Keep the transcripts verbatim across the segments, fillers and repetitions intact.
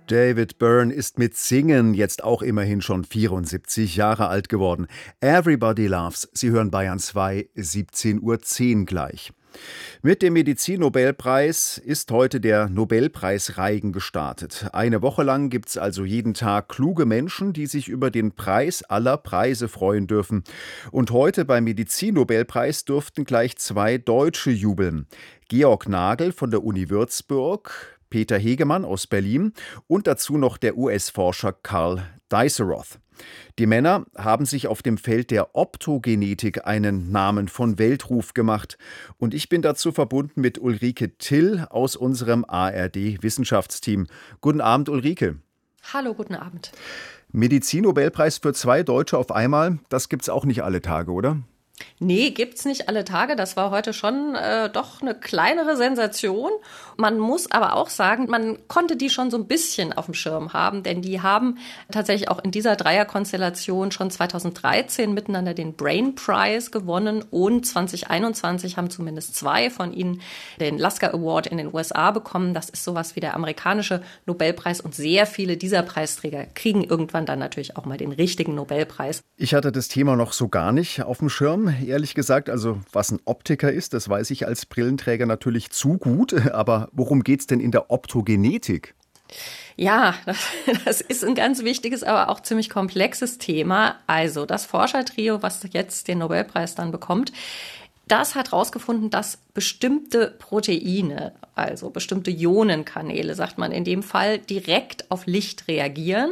David Byrne ist mit Singen jetzt auch immerhin schon vierundsiebzig Jahre alt geworden. Everybody Loves. Sie hören Bayern zwei, siebzehn Uhr zehn gleich. Mit dem Medizin-Nobelpreis ist heute der Nobelpreisreigen gestartet. Eine Woche lang gibt es also jeden Tag kluge Menschen, die sich über den Preis aller Preise freuen dürfen. Und heute beim Medizin-Nobelpreis durften gleich zwei Deutsche jubeln. Georg Nagel von der Uni Würzburg, Peter Hegemann aus Berlin und dazu noch der U S-Forscher Karl Dijsselroth. Die Männer haben sich auf dem Feld der Optogenetik einen Namen von Weltruf gemacht. Und ich bin dazu verbunden mit Ulrike Till aus unserem A R D-Wissenschaftsteam. Guten Abend, Ulrike. Hallo, guten Abend. Medizin-Nobelpreis für zwei Deutsche auf einmal, das gibt's auch nicht alle Tage, oder? Nee, gibt's nicht alle Tage. Das war heute schon äh, doch eine kleinere Sensation. Man muss aber auch sagen, man konnte die schon so ein bisschen auf dem Schirm haben, denn die haben tatsächlich auch in dieser Dreierkonstellation schon zweitausenddreizehn miteinander den Brain Prize gewonnen und zwanzig einundzwanzig haben zumindest zwei von ihnen den Lasker Award in den U S A bekommen. Das ist sowas wie der amerikanische Nobelpreis und sehr viele dieser Preisträger kriegen irgendwann dann natürlich auch mal den richtigen Nobelpreis. Ich hatte das Thema noch so gar nicht auf dem Schirm, ehrlich gesagt. Also was ein Optiker ist, das weiß ich als Brillenträger natürlich zu gut. Aber worum geht's denn in der Optogenetik? Ja, das, das ist ein ganz wichtiges, aber auch ziemlich komplexes Thema. Also das Forschertrio, was jetzt den Nobelpreis dann bekommt, das hat herausgefunden, dass bestimmte Proteine, also bestimmte Ionenkanäle, sagt man in dem Fall, direkt auf Licht reagieren.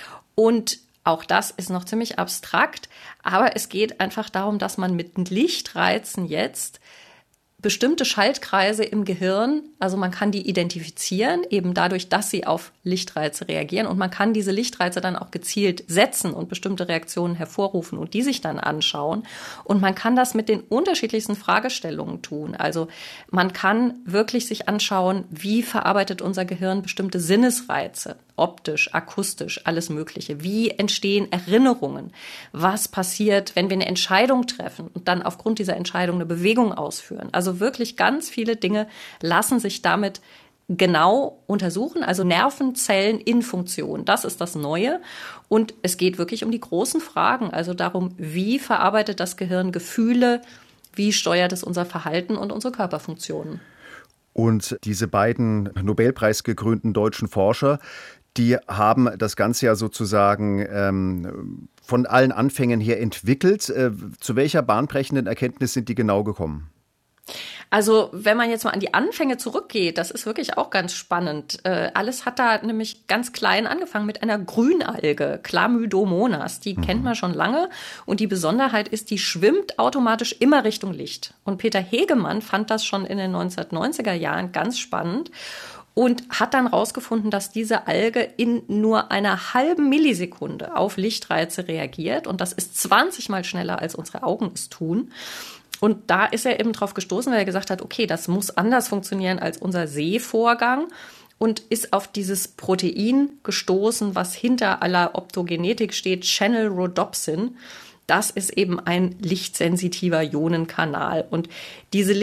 Und auch das ist noch ziemlich abstrakt, aber es geht einfach darum, dass man mit Lichtreizen jetzt bestimmte Schaltkreise im Gehirn, also man kann die identifizieren, eben dadurch, dass sie auf Lichtreize reagieren und man kann diese Lichtreize dann auch gezielt setzen und bestimmte Reaktionen hervorrufen und die sich dann anschauen und man kann das mit den unterschiedlichsten Fragestellungen tun. Also man kann wirklich sich anschauen, wie verarbeitet unser Gehirn bestimmte Sinnesreize, optisch, akustisch, alles Mögliche. Wie entstehen Erinnerungen? Was passiert, wenn wir eine Entscheidung treffen und dann aufgrund dieser Entscheidung eine Bewegung ausführen? Also wirklich ganz viele Dinge lassen sich damit genau untersuchen, also Nervenzellen in Funktion. Das ist das Neue. Und es geht wirklich um die großen Fragen, also darum, wie verarbeitet das Gehirn Gefühle, wie steuert es unser Verhalten und unsere Körperfunktionen. Und diese beiden Nobelpreisgekrönten deutschen Forscher, die haben das Ganze ja sozusagen ähm, von allen Anfängen her entwickelt. Äh, zu welcher bahnbrechenden Erkenntnis sind die genau gekommen? Also wenn man jetzt mal an die Anfänge zurückgeht, das ist wirklich auch ganz spannend. Äh, alles hat da nämlich ganz klein angefangen mit einer Grünalge, Chlamydomonas. Die mhm. kennt man schon lange und die Besonderheit ist, die schwimmt automatisch immer Richtung Licht. Und Peter Hegemann fand das schon in den neunzehnhundertneunziger Jahren ganz spannend und hat dann rausgefunden, dass diese Alge in nur einer halben Millisekunde auf Lichtreize reagiert. Und das ist zwanzig Mal schneller, als unsere Augen es tun. Und da ist er eben drauf gestoßen, weil er gesagt hat, okay, das muss anders funktionieren als unser Sehvorgang und ist auf dieses Protein gestoßen, was hinter aller Optogenetik steht, Channel-Rhodopsin. Das ist eben ein lichtsensitiver Ionenkanal. Und diese